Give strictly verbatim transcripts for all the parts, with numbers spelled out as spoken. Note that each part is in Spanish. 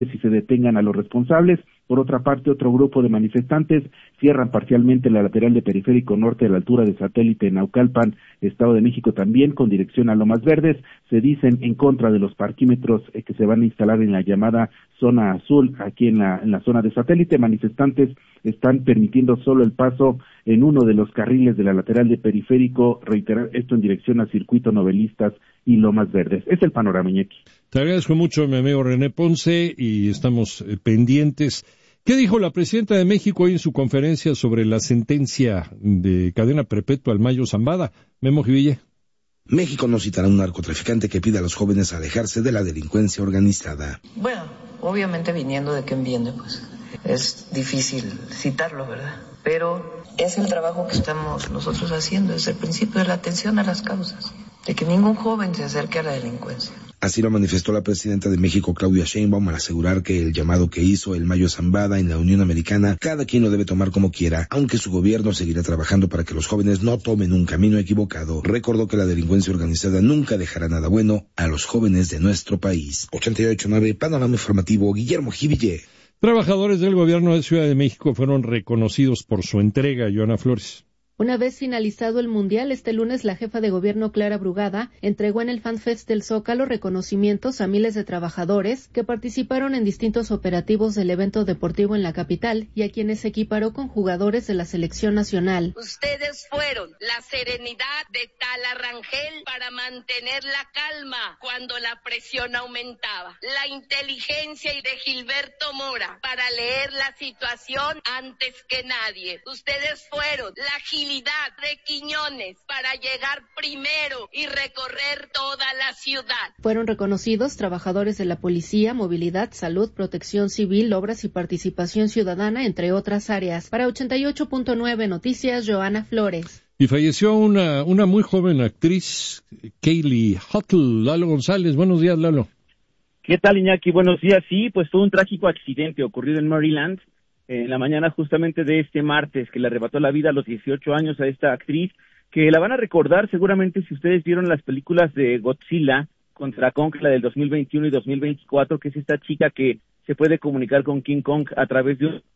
si se detengan a los responsables. Por otra parte, otro grupo de manifestantes cierran parcialmente la lateral de Periférico Norte a la altura de Satélite en Naucalpan, Estado de México, también con dirección a Lomas Verdes. Se dicen en contra de los parquímetros eh, que se van a instalar en la llamada zona azul, aquí en la, en la zona de Satélite. Manifestantes están permitiendo solo el paso en uno de los carriles de la lateral de Periférico, reiterar esto en dirección al Circuito Novelistas y Lomas Verdes. Es el panorama, Iñaki. Te agradezco mucho, mi amigo René Ponce, y estamos eh, pendientes. ¿Qué dijo la presidenta de México hoy en su conferencia sobre la sentencia de cadena perpetua al Mayo Zambada? Memo Jiville. México no citará a un narcotraficante que pida a los jóvenes alejarse de la delincuencia organizada. Bueno, obviamente viniendo de quien viene, pues es difícil citarlo, ¿verdad? Pero es el trabajo que estamos nosotros haciendo desde el principio, de la atención a las causas, de que ningún joven se acerque a la delincuencia. Así lo manifestó la presidenta de México, Claudia Sheinbaum, al asegurar que el llamado que hizo el Mayo Zambada en la Unión Americana, cada quien lo debe tomar como quiera, aunque su gobierno seguirá trabajando para que los jóvenes no tomen un camino equivocado. Recordó que la delincuencia organizada nunca dejará nada bueno a los jóvenes de nuestro país. ochenta y ocho punto nueve, Panorama Informativo, Guillermo Jiville. Trabajadores del gobierno de Ciudad de México fueron reconocidos por su entrega, Joana Flores. Una vez finalizado el Mundial, este lunes la jefa de gobierno Clara Brugada entregó en el FanFest del Zócalo reconocimientos a miles de trabajadores que participaron en distintos operativos del evento deportivo en la capital y a quienes se equiparó con jugadores de la selección nacional. Ustedes fueron la serenidad de Tala Rangel para mantener la calma cuando la presión aumentaba, la inteligencia de Gilberto Mora para leer la situación antes que nadie. Ustedes fueron la agilidad de Quiñones para llegar primero y recorrer toda la ciudad. Fueron reconocidos trabajadores de la policía, movilidad, salud, protección civil, obras y participación ciudadana, entre otras áreas. Para ochenta y ocho punto nueve Noticias, Joana Flores. Y falleció una, una muy joven actriz, Kaylee Huttle. Lalo González, buenos días, Lalo. ¿Qué tal, Iñaki? Buenos días. Sí, pues fue un trágico accidente ocurrido en Maryland en la mañana justamente de este martes, que le arrebató la vida a los dieciocho años a esta actriz, que la van a recordar seguramente si ustedes vieron las películas de Godzilla contra Kong, la del dos mil veintiuno y dos mil veinticuatro, que es esta chica que se puede comunicar con King Kong a través de un...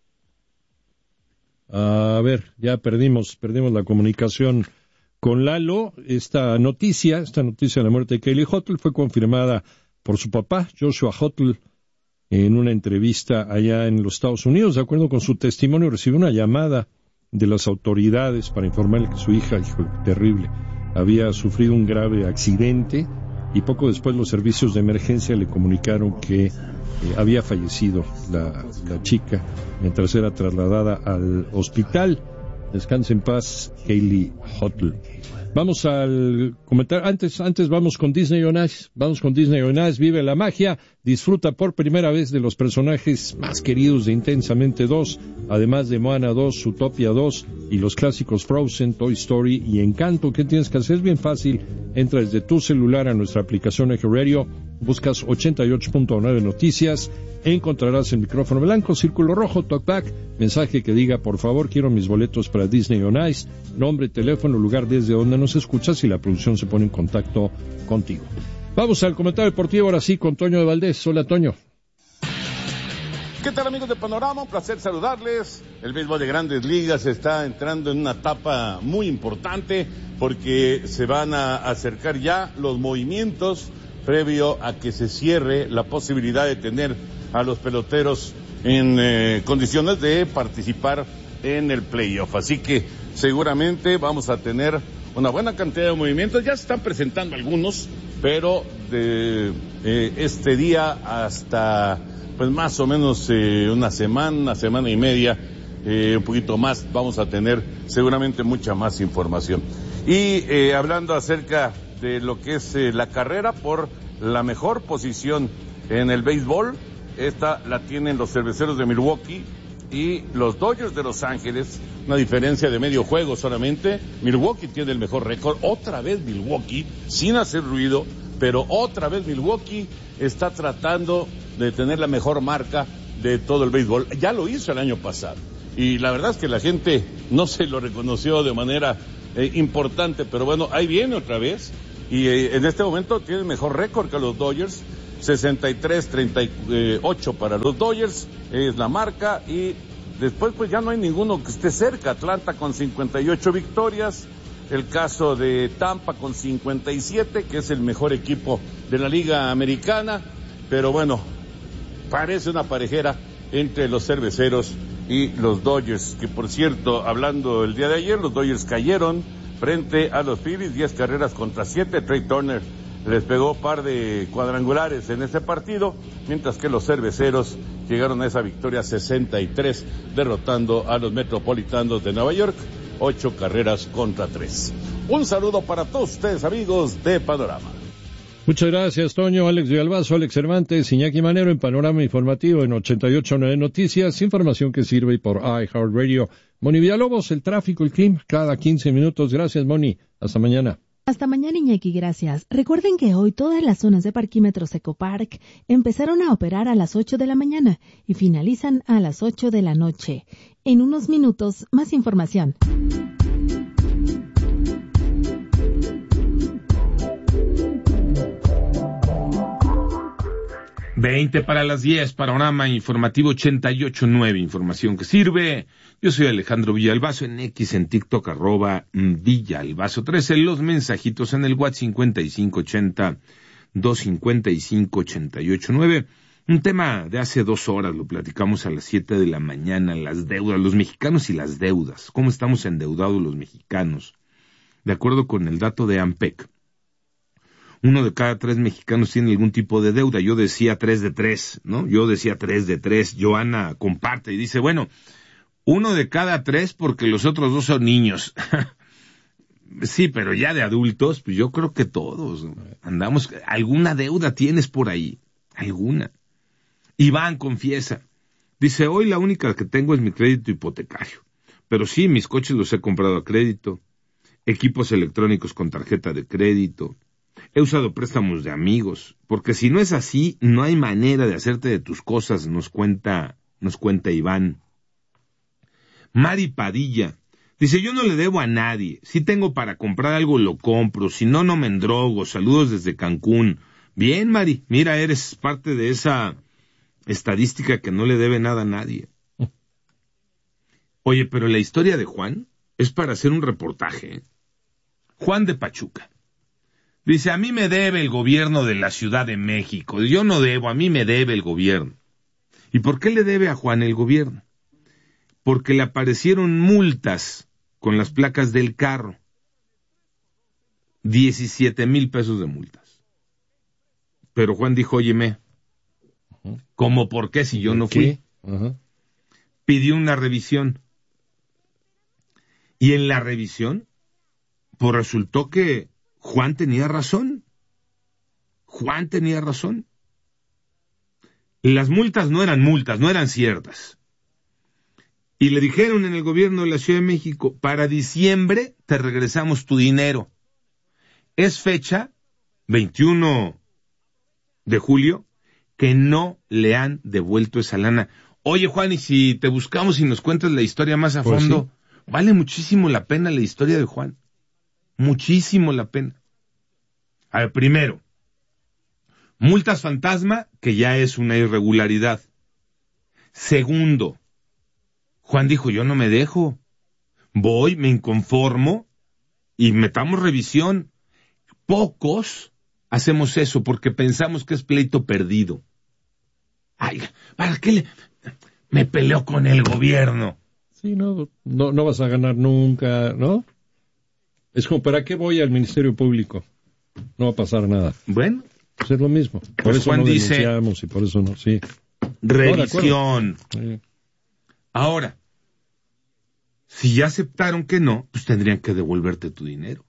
A ver, ya perdimos, perdimos la comunicación con Lalo. Esta noticia, esta noticia de la muerte de Kaylee Huttle fue confirmada por su papá, Joshua Huttle, en una entrevista allá en los Estados Unidos. De acuerdo con su testimonio, recibió una llamada de las autoridades para informarle que su hija, hijo, terrible, había sufrido un grave accidente, y poco después los servicios de emergencia le comunicaron que eh, había fallecido la, la chica mientras era trasladada al hospital. Descanse en paz, Kaylee Huttle. Vamos al comentar, antes, antes vamos con Disney on Ice, vamos con Disney on Ice, vive la magia, disfruta por primera vez de los personajes más queridos de Intensamente dos, además de Moana dos, Zootopia dos y los clásicos Frozen, Toy Story y Encanto. ¿Qué tienes que hacer? Es bien fácil, entra desde tu celular a nuestra aplicación Eje Radio, buscas ochenta y ocho punto nueve Noticias, encontrarás el micrófono blanco, círculo rojo, talkback, mensaje que diga, por favor, quiero mis boletos para Disney on Ice, nombre, teléfono, lugar desde donde nos escuchas y la producción se pone en contacto contigo. Vamos al comentario deportivo ahora sí con Toño de Valdés. Hola, Toño. ¿Qué tal, amigos de Panorama? Un placer saludarles. El béisbol de Grandes Ligas está entrando en una etapa muy importante porque se van a acercar ya los movimientos previo a que se cierre la posibilidad de tener a los peloteros en eh, condiciones de participar en el playoff. Así que seguramente vamos a tener una buena cantidad de movimientos. Ya se están presentando algunos, pero de eh, este día hasta pues más o menos eh, una semana, una semana y media, eh, un poquito más, vamos a tener seguramente mucha más información. Y eh, hablando acerca de lo que es eh, la carrera por la mejor posición en el béisbol, esta la tienen los Cerveceros de Milwaukee y los Dodgers de Los Ángeles, una diferencia de medio juego solamente. Milwaukee tiene el mejor récord, otra vez Milwaukee, sin hacer ruido, pero otra vez Milwaukee está tratando de tener la mejor marca de todo el béisbol. Ya lo hizo el año pasado, y la verdad es que la gente no se lo reconoció de manera eh, importante, pero bueno, ahí viene otra vez, y eh, en este momento tiene mejor récord que los Dodgers. sesenta y tres treinta y ocho para los Dodgers, es la marca, y después pues ya no hay ninguno que esté cerca. Atlanta con cincuenta y ocho victorias, el caso de Tampa con cincuenta y siete, que es el mejor equipo de la Liga Americana, pero bueno, parece una parejera entre los Cerveceros y los Dodgers, que por cierto, hablando el día de ayer, los Dodgers cayeron frente a los Phillies, diez carreras contra siete. Trey Turner les pegó un par de cuadrangulares en ese partido, mientras que los Cerveceros llegaron a esa victoria sesenta y tres, derrotando a los Metropolitanos de Nueva York, ocho carreras contra tres. Un saludo para todos ustedes, amigos de Panorama. Muchas gracias, Toño, Alex Villalbazo, Alex Cervantes, Iñaki Manero en Panorama Informativo en ochenta y ocho punto nueve Noticias, información que sirve por iHeartRadio. Moni Villalobos, el tráfico, el clima, cada quince minutos. Gracias, Moni. Hasta mañana. Hasta mañana, Iñaki, gracias. Recuerden que hoy todas las zonas de parquímetros Ecopark empezaron a operar a las ocho de la mañana y finalizan a las ocho de la noche. En unos minutos, más información. veinte para las diez, Panorama Informativo ochenta y ocho punto nueve, información que sirve. Yo soy Alejandro Villalbazo, en X, en TikTok, arroba Villalbazo trece, los mensajitos en el WhatsApp cincuenta y cinco ochenta, doscientos cincuenta y cinco, ochenta y ocho nueve. Un tema de hace dos horas, lo platicamos a las siete de la mañana, las deudas, los mexicanos y las deudas. ¿Cómo estamos endeudados los mexicanos? De acuerdo con el dato de AMPEC, uno de cada tres mexicanos tiene algún tipo de deuda. Yo decía tres de tres, ¿no? Yo decía tres de tres. Joana comparte y dice, bueno, uno de cada tres porque los otros dos son niños. Sí, pero ya de adultos, pues yo creo que todos andamos, alguna deuda tienes por ahí, alguna. Iván confiesa, dice, hoy la única que tengo es mi crédito hipotecario, pero sí, mis coches los he comprado a crédito, equipos electrónicos con tarjeta de crédito, he usado préstamos de amigos, porque si no es así, no hay manera de hacerte de tus cosas, nos cuenta, nos cuenta Iván. Mari Padilla dice, yo no le debo a nadie, si tengo para comprar algo lo compro, si no, no me endrogo, saludos desde Cancún. Bien, Mari, mira, eres parte de esa estadística que no le debe nada a nadie. Oye, pero la historia de Juan es para hacer un reportaje. Juan de Pachuca dice, a mí me debe el gobierno de la Ciudad de México, yo no debo, a mí me debe el gobierno. ¿Y por qué le debe a Juan el gobierno? Porque le aparecieron multas con las placas del carro. diecisiete mil pesos de multas. Pero Juan dijo, óyeme, ¿cómo por qué si yo no fui? Uh-huh. Pidió una revisión. Y en la revisión, pues resultó que Juan tenía razón. Juan tenía razón. Las multas no eran multas, no eran ciertas. Y le dijeron en el gobierno de la Ciudad de México, para diciembre te regresamos tu dinero. Es fecha, veintiuno de julio, que no le han devuelto esa lana. Oye, Juan, y si te buscamos y nos cuentas la historia más a pues fondo, sí. Vale muchísimo la pena la historia de Juan. Muchísimo la pena. A ver, primero, multas fantasma, que ya es una irregularidad. Segundo, Juan dijo, yo no me dejo. Voy, me inconformo y metamos revisión. Pocos hacemos eso porque pensamos que es pleito perdido. Ay, ¿para qué le... me peleo con el gobierno? Sí, no, no, no vas a ganar nunca, ¿no? Es como, ¿para qué voy al Ministerio Público? No va a pasar nada. Bueno. Pues es lo mismo. Por pues eso Juan no dice, denunciamos y por eso no, sí. Revisión. No, sí. Ahora, si ya aceptaron que no, pues tendrían que devolverte tu dinero.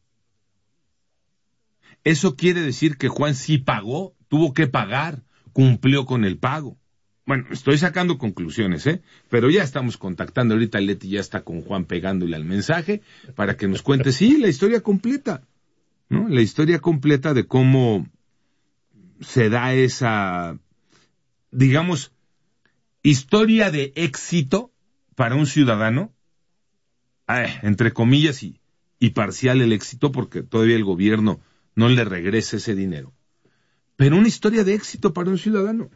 Eso quiere decir que Juan sí pagó, tuvo que pagar, cumplió con el pago. Bueno, estoy sacando conclusiones, ¿eh? Pero ya estamos contactando, ahorita Leti ya está con Juan pegándole al mensaje para que nos cuente, sí, la historia completa, ¿no? La historia completa de cómo se da esa, digamos, historia de éxito para un ciudadano, eh, entre comillas y, y parcial el éxito porque todavía el gobierno no le regresa ese dinero. pero una historia de éxito para un ciudadano.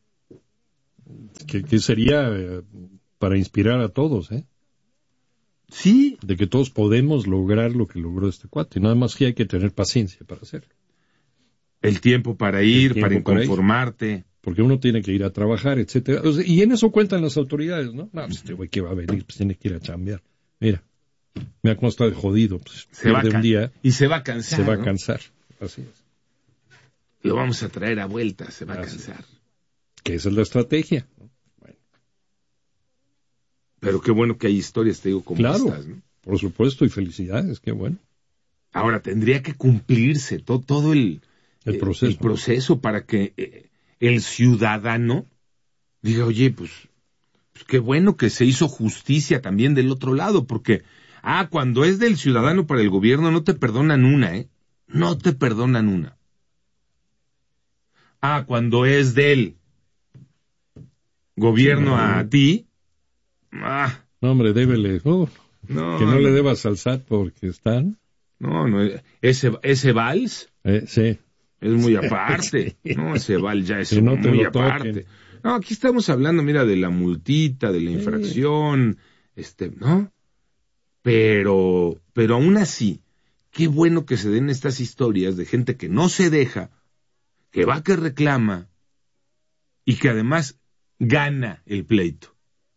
Que, que sería eh, para inspirar a todos, ¿eh? Sí. De que todos podemos lograr lo que logró este cuate. Nada más que hay que tener paciencia para hacerlo. El tiempo para ir, tiempo para inconformarte. Para porque uno tiene que ir a trabajar, etcétera. O sea, y en eso cuentan las autoridades, ¿no? No, pues este güey que va a venir, pues tiene que ir a chambear. Mira, mira cómo está de jodido. Pues, se va a un día y se va a cansar. Se va ¿no? a cansar, así es. Lo vamos a traer a vuelta, se va así a cansar. Es. Que esa es la estrategia. Bueno. Pero qué bueno que hay historias, te digo, como claro, estas, ¿no? Por supuesto, y felicidades, qué bueno. Ahora, tendría que cumplirse todo, todo el, el, eh, proceso. el proceso para que eh, el ciudadano diga, oye, pues, pues qué bueno que se hizo justicia también del otro lado, porque, ah, cuando es del ciudadano para el gobierno no te perdonan una, ¿eh? No te perdonan una. Ah, cuando es del gobierno sí, a ti, ah. No, hombre, débele, oh, no, que no, no le debas al S A T porque están. No, no, ese, ese vals eh, sí. es muy aparte, sí. No, ese vals ya es no muy aparte. No, aquí estamos hablando, mira, de la multita, de la infracción, sí. este, ¿no? Pero, pero aún así, qué bueno que se den estas historias de gente que no se deja, que va que reclama y que además gana el pleito.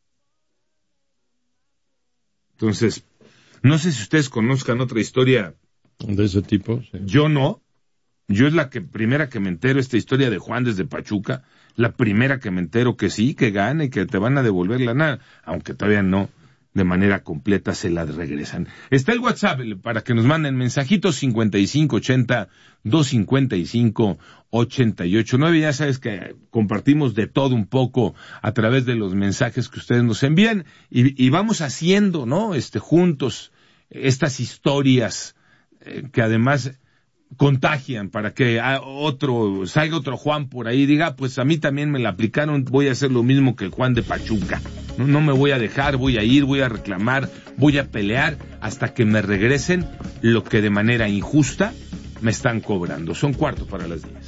Entonces, no sé si ustedes conozcan otra historia de ese tipo. Sí. Yo no. Yo es la que primera que me entero, esta historia de Juan desde Pachuca, la primera que me entero que sí, que gana y que te van a devolver la nada, aunque todavía no de manera completa se la regresan. Está el WhatsApp para que nos manden mensajitos cincuenta y cinco ochenta, doscientos cincuenta y cinco, ochenta y ocho nueve. Ya sabes que compartimos de todo un poco a través de los mensajes que ustedes nos envían y, y vamos haciendo, ¿no? Este, juntos estas historias eh, que además contagian para que otro, salga otro Juan por ahí y diga, pues a mí también me la aplicaron, voy a hacer lo mismo que el Juan de Pachuca. No, no me voy a dejar, voy a ir, voy a reclamar, voy a pelear hasta que me regresen lo que de manera injusta me están cobrando. Son cuarto para las diez.